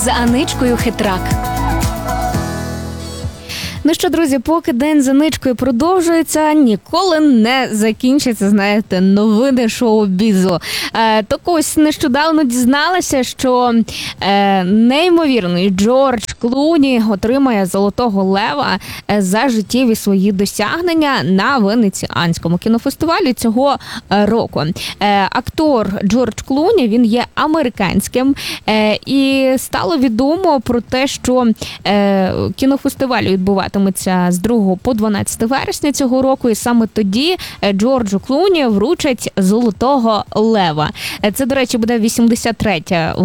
з Аничкою Хитрак. Ну що, друзі, поки день з Аничкою продовжується, ніколи не закінчиться, знаєте, новини шоу-бізу. Так ось нещодавно дізналася, що неймовірний Джордж Клуні отримає Золотого Лева за життєві свої досягнення на Венеціанському кінофестивалі цього року. Актор Джордж Клуні, він є американським, і стало відомо про те, що кінофестиваль відбуватиметься з 2 по 12 вересня цього року, і саме тоді Джорджу Клуні вручать Золотого Лева. Це, до речі, буде 83-я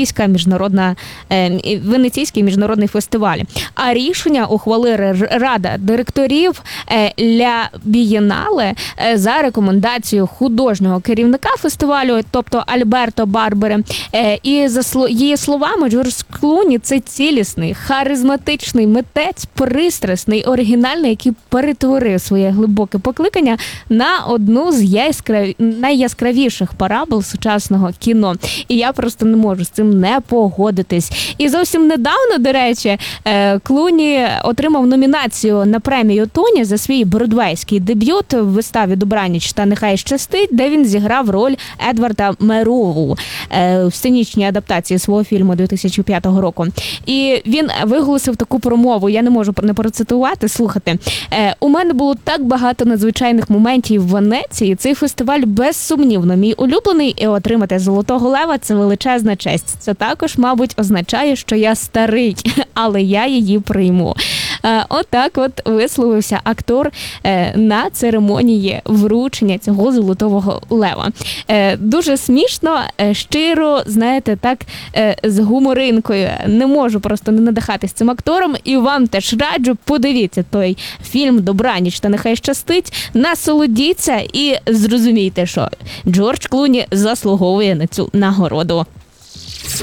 Венеційський міжнародний фестиваль. А рішення ухвалила Рада директорів Ля Бієнале за рекомендацією художнього керівника фестивалю, тобто Альберто Барбери. І за її словами, Джордж Клуні – це цілісний, харизматичний митець, пристрасний, оригінальний, який перетворив своє глибоке покликання на одну з найяскравіших парабол сучасного кіно. І я просто не можу з цим не погодитись. І зовсім недавно, до речі, Клуні отримав номінацію на премію Тоні за свій бродвейський дебют в виставі «Добраніч та нехай щастить», де він зіграв роль Едварда Мерову в сценічній адаптації свого фільму 2005 року. І він виголосив таку промову, я не можу не процитувати, слухайте. У мене було так багато надзвичайних моментів в Венеції. Цей фестиваль безсумнівно мій улюблений, і отримати Золотого Лева – це величезна честь. Це також, мабуть, означає, що я старий, але я її прийму. Отак от висловився актор на церемонії вручення цього Золотого Лева. Дуже смішно, щиро, знаєте, так, з гуморинкою. Не можу просто не надихатись цим актором, і вам теж раджу, подивіться той фільм «Добраніч та нехай щастить», насолодіться і зрозумійте, що Джордж Клуні заслуговує на цю нагороду.